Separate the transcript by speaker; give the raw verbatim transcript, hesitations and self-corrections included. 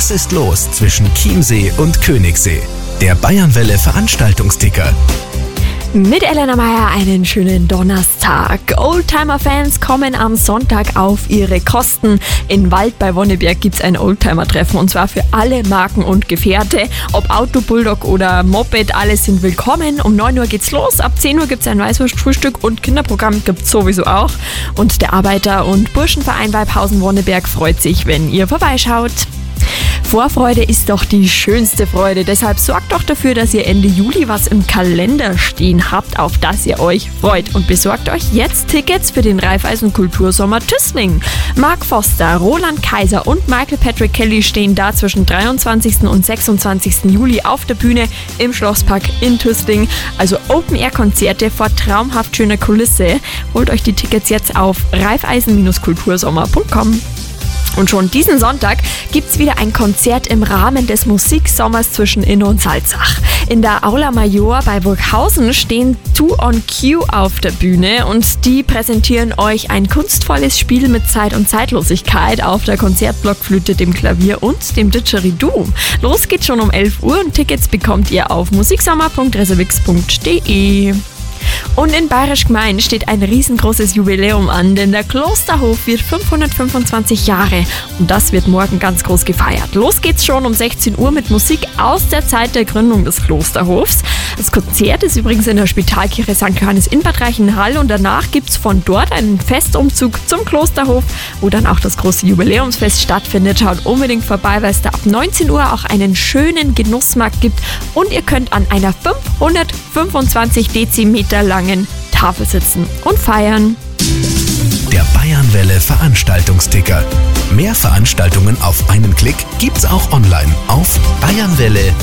Speaker 1: Was ist los zwischen Chiemsee und Königssee? Der Bayernwelle Veranstaltungsticker.
Speaker 2: Mit Elena Meyer einen schönen Donnerstag. Oldtimer-Fans kommen am Sonntag auf ihre Kosten. In Wald bei Wonneberg gibt's ein Oldtimer-Treffen und zwar für alle Marken und Gefährte. Ob Auto, Bulldog oder Moped, alle sind willkommen. Um neun Uhr geht's los, ab zehn Uhr gibt's ein Weißwurstfrühstück und Kinderprogramm gibt's sowieso auch. Und der Arbeiter- und Burschenverein Weibhausen-Wonneberg freut sich, wenn ihr vorbeischaut. Vorfreude ist doch die schönste Freude, deshalb sorgt doch dafür, dass ihr Ende Juli was im Kalender stehen habt, auf das ihr euch freut, und besorgt euch jetzt Tickets für den Raiffeisen Kultursommer Tüßling. Mark Foster, Roland Kaiser und Michael Patrick Kelly stehen da zwischen dreiundzwanzigsten und sechsundzwanzigsten Juli auf der Bühne im Schlosspark in Tüßling, also Open-Air-Konzerte vor traumhaft schöner Kulisse. Holt euch die Tickets jetzt auf raiffeisen Bindestrich kultursommer Punkt com. Und schon diesen Sonntag gibt's wieder ein Konzert im Rahmen des Musiksommers zwischen Inn und Salzach. In der Aula Major bei Burghausen stehen Two on Q auf der Bühne und die präsentieren euch ein kunstvolles Spiel mit Zeit und Zeitlosigkeit auf der Konzertblockflöte, dem Klavier und dem Didgeridoo. Los geht's schon um elf Uhr und Tickets bekommt ihr auf musiksommer punkt reservix punkt de. Und in Bayerisch Gmein steht ein riesengroßes Jubiläum an, denn der Klosterhof wird fünfhundertfünfundzwanzig Jahre und das wird morgen ganz groß gefeiert. Los geht's schon um sechzehn Uhr mit Musik aus der Zeit der Gründung des Klosterhofs. Das Konzert ist übrigens in der Spitalkirche Sankt Johannes in Bad Reichenhall und danach gibt's von dort einen Festumzug zum Klosterhof, wo dann auch das große Jubiläumsfest stattfindet. Schaut unbedingt vorbei, weil es da ab neunzehn Uhr auch einen schönen Genussmarkt gibt und ihr könnt an einer fünfhundertfünfundzwanzig Dezimeter langen Tafel sitzen und feiern.
Speaker 1: Der Bayernwelle Veranstaltungsticker. Mehr Veranstaltungen auf einen Klick gibt's auch online auf bayernwelle